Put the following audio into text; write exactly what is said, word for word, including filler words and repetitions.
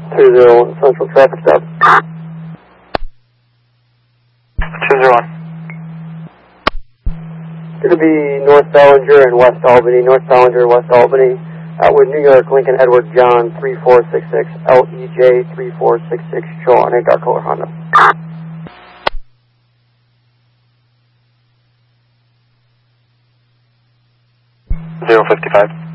two zero one Central traffic stop. two zero one. Going to be North Ballinger and West Albany. North Ballinger, West Albany. Uh, with New York, Lincoln, Edward, John, three four six six, L E J, three four six six, show on a dark color Honda. zero fifty-five.